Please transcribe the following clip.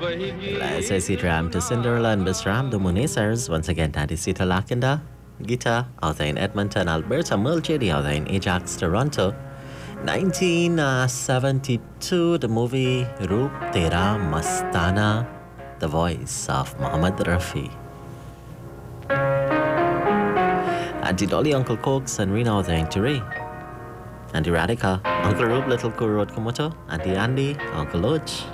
Let's say Ram to Cinderella and Miss Ram, the Munacers. Once again, Daddy Sita Lakinda. Gita, out there in Edmonton, Alberta, Mulchady, out there in Ajax, Toronto. 1972, the movie Roop Tera Mastana, the voice of Muhammad Rafi. Auntie Dolly, Uncle Cokes, and Rena out there in Ture. Auntie Radhika, Uncle Rube, Little Kurod Kumoto, Auntie Andy, Uncle Loach.